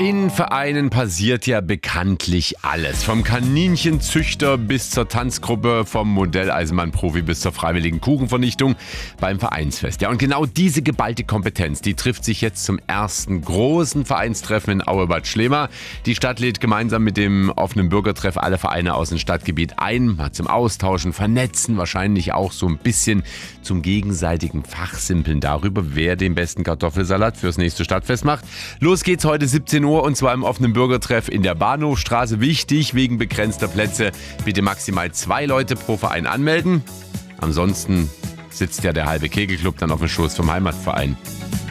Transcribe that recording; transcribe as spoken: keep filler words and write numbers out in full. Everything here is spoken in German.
In Vereinen passiert ja bekanntlich alles. Vom Kaninchenzüchter bis zur Tanzgruppe, vom Modelleisenbahnprofi bis zur freiwilligen Kuchenvernichtung beim Vereinsfest. Ja, und genau diese geballte Kompetenz, die trifft sich jetzt zum ersten großen Vereinstreffen in Aue-Bad Schlema. Die Stadt lädt gemeinsam mit dem offenen Bürgertreff alle Vereine aus dem Stadtgebiet ein, mal zum Austauschen, Vernetzen, wahrscheinlich auch so ein bisschen zum gegenseitigen Fachsimpeln darüber, wer den besten Kartoffelsalat fürs nächste Stadtfest macht. Los geht's heute siebzehn Uhr und zwar im offenen Bürgertreff in der Bahnhofstraße. Wichtig, wegen begrenzter Plätze bitte maximal zwei Leute pro Verein anmelden. Ansonsten sitzt ja der halbe Kegelclub dann auf dem Schoß vom Heimatverein.